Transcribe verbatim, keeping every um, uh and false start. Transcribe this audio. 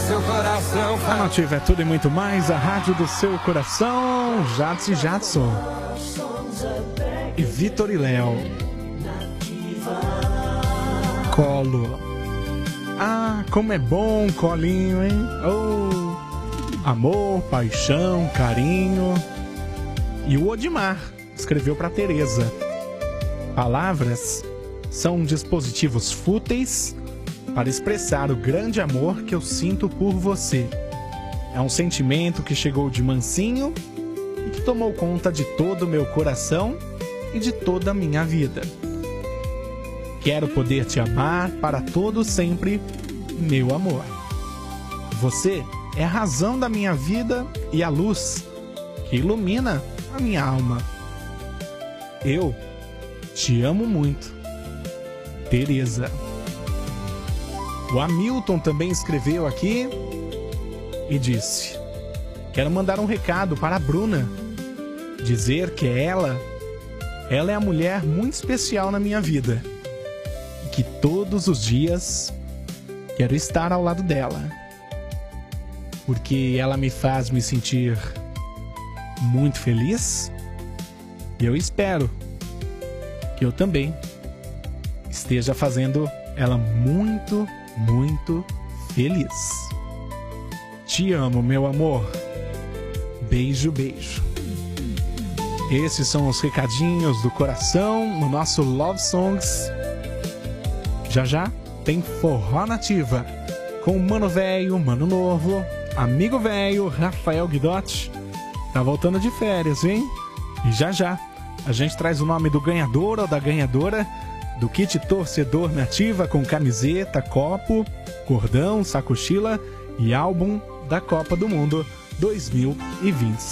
seu coração. A Nativa é tudo e muito mais, a rádio do seu coração. Jadson e Jadson e Vitor e Léo. Colo. Ah, como é bom colinho, hein? Oh, amor, paixão, carinho. E o Odimar escreveu para Teresa: palavras são dispositivos fúteis para expressar o grande amor que eu sinto por você. É um sentimento que chegou de mansinho e que tomou conta de todo o meu coração e de toda a minha vida. Quero poder te amar para todo sempre, meu amor. Você é a razão da minha vida e a luz que ilumina a minha alma. Eu te amo muito, Teresa. O Hamilton também escreveu aqui e disse: quero mandar um recado para a Bruna, dizer que ela, ela é a mulher muito especial na minha vida e que todos os dias quero estar ao lado dela, porque ela me faz me sentir muito feliz e eu espero que eu também esteja fazendo ela muito, muito feliz. Te amo, meu amor. Beijo, beijo. Esses são os recadinhos do coração no nosso Love Songs. Já já tem Forró Nativa com Mano Velho, Mano Novo, Amigo Velho, Rafael Guidotti. Tá voltando de férias, hein? E já já a gente traz o nome do ganhador ou da ganhadora do kit Torcedor Nativa com camiseta, copo, cordão, sacochila e álbum da Copa do Mundo dois mil e vinte.